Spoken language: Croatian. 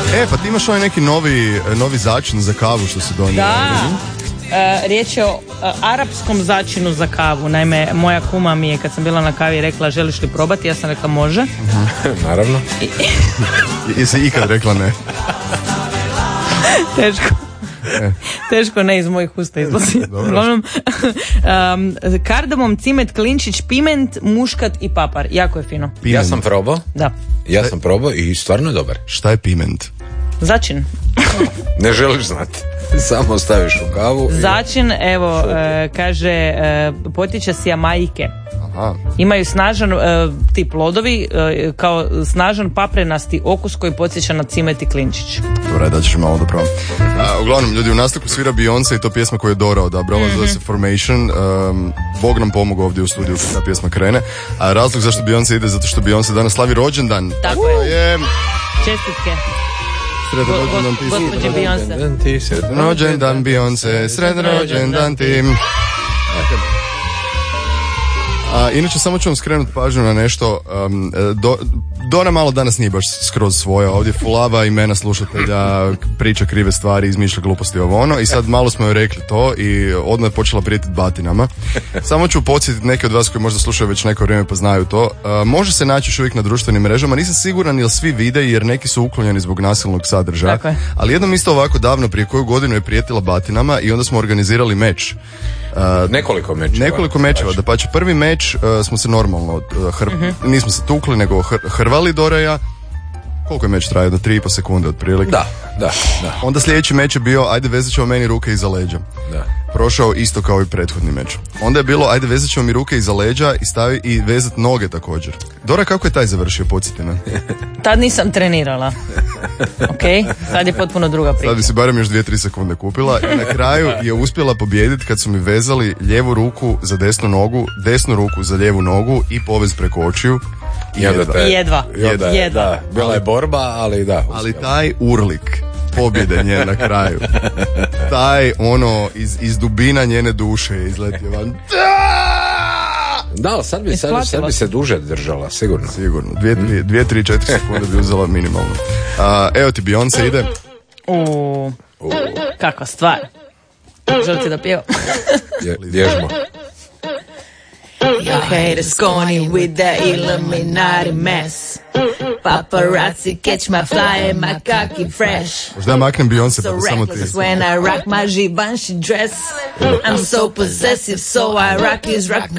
Pa ti imaš ovaj neki novi začin za kavu što se donio. Da. Riječ je o arapskom začinu za kavu. Naime, moja kuma mi je kad sam bila na kavi rekla želiš li probati, ja sam rekla može. Naravno. Jesi ikad rekla ne? Teško ne iz mojih usta izlazi. Uglavnom, kardamom, cimet, klinčić, piment, muškat i papar. Jako je fino. Piment. Ja sam probao. Da. Ja sam probao i stvarno je dobar. Šta je piment? Začin. Ne želiš znati. Samo staviš u kavu. Začin, evo, kaže, potječe s Jamajke. Aha. Imaju snažan, ti plodovi, kao snažan paprenasti okus koji podsjeća na cimet i klinčić. Dobro, da ćeš malo da probam. Uglavnom, ljudi, u nastavku svira Beyoncé i to pjesma koju je Dora odabrala, zove se Formation. Bog nam pomogao ovdje u studiju kad ta pjesma krene. A razlog zašto Beyoncé ide, zato što Beyoncé danas slavi rođendan. Tako je. Čestitke. Sretan rođendan ti. Gospođe Beyoncé. Sretan rođendan Beyoncé, sretan rođendan ti. Inače, samo ću vam skrenuti pažnju na nešto. Dora malo danas nije baš skroz svoja. Ovdje fulava imena slušatelja, priča krive stvari, izmišlja gluposti ovo ono. I sad malo smo joj rekli to i odmah je počela prijetiti batinama. Samo ću podsjetiti neke od vas koji možda slušaju već neko vrijeme pa znaju to. Može se naći još uvijek na društvenim mrežama. Nisam siguran jel svi vide jer neki su uklonjeni zbog nasilnog sadržaja. Ali jednom isto ovako davno, prije koju godinu je prijetila batinama i onda smo organizirali meč. Nekoliko mečeva, da pače prvi meč smo se normalno nismo se tukli nego hrvali Dora i ja. Koliko je meč trajao? Do 3,5 sekunde otprilike. Da. Onda sljedeći meč je bio ajde vezat ćemo meni ruke iza leđa. Da. Prošao isto kao i prethodni meč. Onda je bilo ajde vezat ćemo mi ruke iza leđa i vezat noge također. Dora, kako je taj završio? Podsjeti me. Tad nisam trenirala. Ok, sad je potpuno druga priča. Sad bi si barem još 2-3 sekunde kupila i na kraju je uspjela pobijediti kad su mi vezali lijevu ruku za desnu nogu, desnu ruku za lijevu nogu i povez preko očiju. Jedva. Da, bila je borba, ali da. Uspjela. Ali taj urlik pobjede nje na kraju, taj ono iz dubina njene duše je izletio van. Da, sad bi se duže držala, sigurno. 2-3-4 sekunde bi uzela minimalno. Evo ti Beyoncé ide. Kakva stvar. Želite da pjevam? Vježba. Your haters going with the Illuminati mess. Paparazzi catch my fly and my cocky fresh. Možda ja maknem Beyoncé So pa samo ti. reckless when I rock my Givenchy dress. I'm so possessive, so I rock his rock